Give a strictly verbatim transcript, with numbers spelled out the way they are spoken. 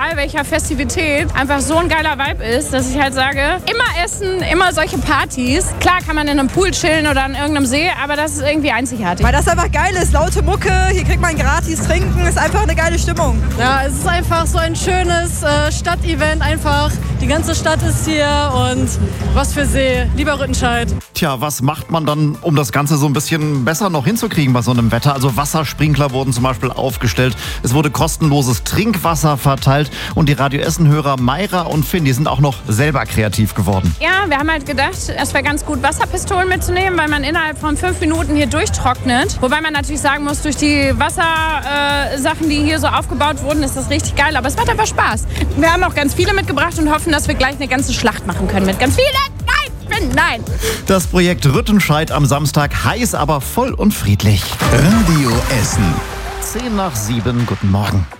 egal welcher Festivität, einfach so ein geiler Vibe ist, dass ich halt sage, immer essen, immer solche Partys. Klar kann man in einem Pool chillen oder an irgendeinem See, aber das ist irgendwie einzigartig. Weil das einfach geil ist, laute Mucke, hier kriegt man gratis trinken, ist einfach eine geile Stimmung. Ja, es ist einfach so ein schönes äh, Stadtevent einfach. Die ganze Stadt ist hier und was für See, lieber Rüttenscheid. Tja, was macht man dann, um das Ganze so ein bisschen besser noch hinzukriegen bei so einem Wetter? Also Wassersprinkler wurden zum Beispiel aufgestellt, es wurde kostenloses Trinkwasser verteilt und die Radio Essen-Hörer Mayra und Finn, die sind auch noch selber kreativ geworden. Ja, wir haben halt gedacht, es wäre ganz gut, Wasserpistolen mitzunehmen, weil man innerhalb von fünf Minuten hier durchtrocknet. Wobei man natürlich sagen muss, durch die Wassersachen, äh, die hier so aufgebaut wurden, ist das richtig geil. Aber es macht einfach Spaß. Wir haben auch ganz viele mitgebracht und hoffen, dass wir gleich eine ganze Schlacht machen können mit ganz vielen. Nein, Finn, nein. Das Projekt Rüttenscheid am Samstag, heiß, aber voll und friedlich. Radio Essen. Zehn nach sieben, guten Morgen.